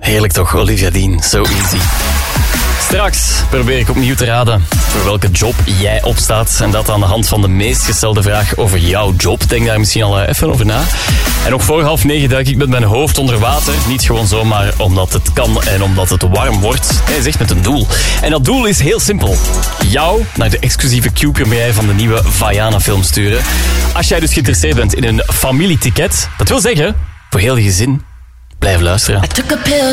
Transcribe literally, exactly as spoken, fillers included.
Heerlijk toch, Olivia Dean. So easy. Straks probeer ik opnieuw te raden voor welke job jij opstaat. En dat aan de hand van de meest gestelde vraag over jouw job. Denk daar misschien al even over na. En nog voor half negen duik ik met mijn hoofd onder water. Niet gewoon zomaar omdat het kan en omdat het warm wordt. Hij zegt met een doel. En dat doel is heel simpel. Jou naar de exclusieve Q-première van de nieuwe Vaiana-film sturen. Als jij dus geïnteresseerd bent in een familieticket. Dat wil zeggen, voor heel je gezin, blijf luisteren.